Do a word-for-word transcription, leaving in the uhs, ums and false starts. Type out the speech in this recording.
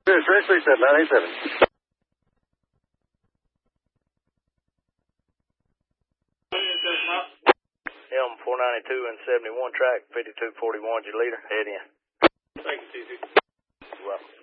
Six three seven nine eight seven. M four ninety-two and seventy-one track, fifty-two forty-one, your leader. Head in. Thank you, T C. You're welcome.